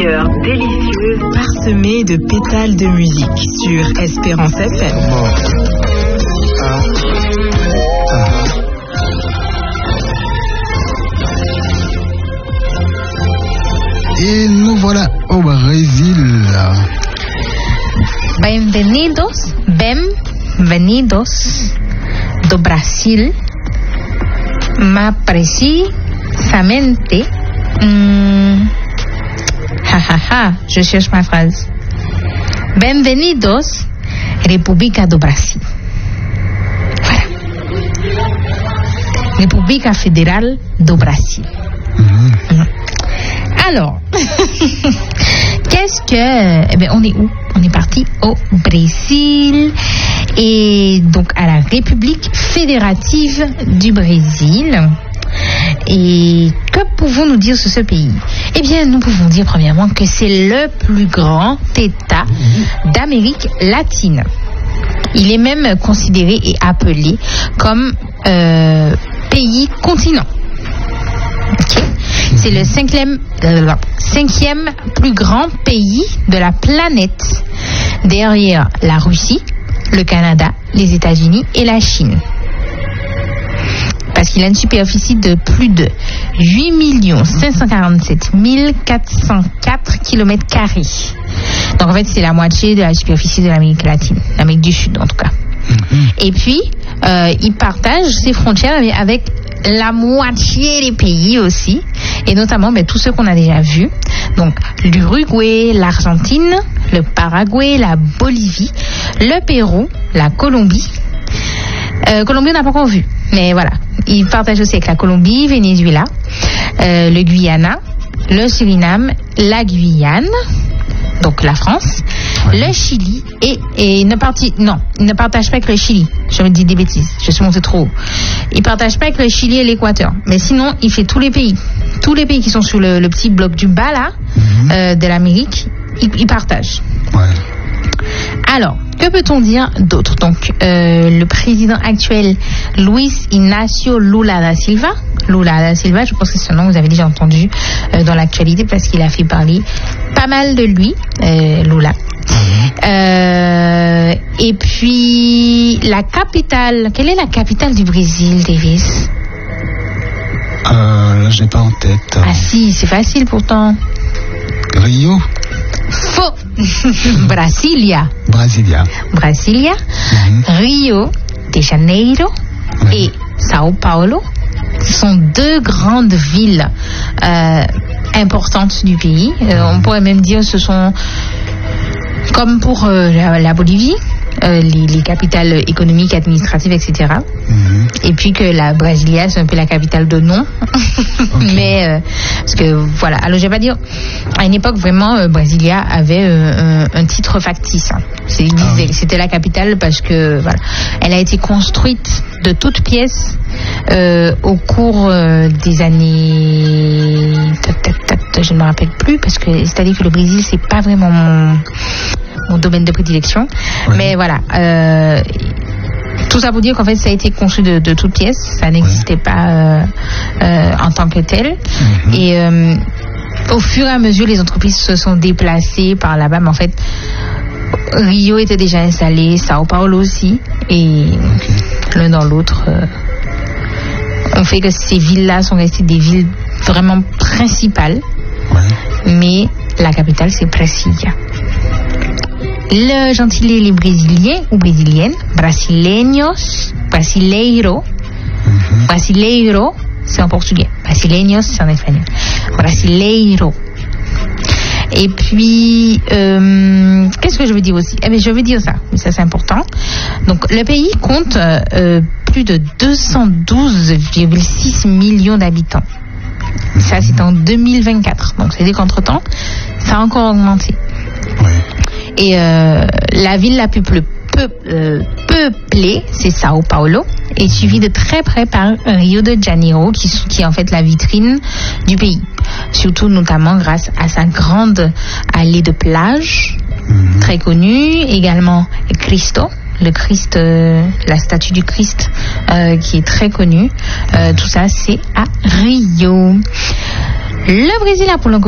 meilleure, délicieuse, parsemée de pétales de musique sur Espérance FM. Et nous voilà au Brésil. Bienvenidos do Brasil. Más precisamente, je cherche ma phrase. Bienvenidos, República do Brasil. Voilà. República Fédérale do Brasil. Alors, qu'est-ce que... Eh bien, on est où? On est parti au Brésil et donc à la République fédérative du Brésil. Et que pouvons-nous dire sur ce pays? Eh bien, nous pouvons dire premièrement que c'est le plus grand État d'Amérique latine. Il est même considéré et appelé comme pays-continent. Okay. C'est le cinquième plus grand pays de la planète, derrière la Russie, le Canada, les États-Unis et la Chine. Parce qu'il a une superficie de plus de 8 547 404 km². Donc en fait, c'est la moitié de la superficie de l'Amérique latine, l'Amérique du Sud en tout cas. Et puis, il partage ses frontières avec la moitié des pays aussi, et notamment tous ceux qu'on a déjà vus. Donc l'Uruguay, l'Argentine, le Paraguay, la Bolivie, le Pérou, la Colombie. Colombie, on n'a pas encore vu, mais voilà. Il partage aussi avec la Colombie, Venezuela, le Guyana, le Suriname, la Guyane, donc la France, le Chili et il ne partage pas avec le Chili. Je me dis des bêtises, je suis montée trop haut. Il ne partage pas avec le Chili et l'Équateur, mais sinon il fait tous les pays qui sont sur le petit bloc du bas là de l'Amérique, il partage. Ouais. Alors, que peut-on dire d'autre? Donc, le président actuel, Luis Inácio Lula da Silva, je pense que c'est son nom, vous avez déjà entendu dans l'actualité parce qu'il a fait parler pas mal de lui, Lula. Et puis, la capitale, quelle est la capitale du Brésil, Davis? Là, j'ai pas en tête. Ah si, c'est facile pourtant. Rio? Faux. Brasilia. Rio de Janeiro et Sao Paulo sont deux grandes villes importantes du pays. On pourrait même dire ce sont comme pour la Bolivie, les capitales économiques, administratives, etc. Et puis que la Brasilia, c'est un peu la capitale de nom. Okay. Mais, parce que, voilà. Alors, je vais pas dire, à une époque, vraiment, Brasilia avait un titre factice. Hein. C'était la capitale parce que, voilà. Elle a été construite de toutes pièces au cours des années... Je ne me rappelle plus parce que, c'est-à-dire que le Brésil, c'est pas vraiment mon domaine de prédilection. Oui. Mais voilà. Tout ça pour dire qu'en fait, ça a été conçu de toutes pièces. Ça n'existait pas en tant que tel. Et au fur et à mesure, les entreprises se sont déplacées par là-bas. Mais en fait, Rio était déjà installé, Sao Paulo aussi. Et l'un dans l'autre, on fait que ces villes-là sont restées des villes vraiment principales. Mais la capitale, c'est Brasilia. Le gentilé, les Brésiliens ou Brésiliennes, brasileiro, c'est en portugais, brasileños, c'est en espagnol, brasileiro. Et puis, qu'est-ce que je veux dire aussi? Eh bien, je veux dire ça, ça c'est important. Donc, le pays compte plus de 212,6 millions d'habitants. Ça, c'est en 2024. Donc, c'est-à-dire qu'entre-temps, ça a encore augmenté. Et la ville la plus peuplée, c'est Sao Paulo, et suivie de très près par Rio de Janeiro, qui est en fait la vitrine du pays. Surtout, notamment, grâce à sa grande allée de plage, très connue. Également, Cristo, le Christ, la statue du Christ, qui est très connue. Tout ça, c'est à Rio. Le Brésil a pour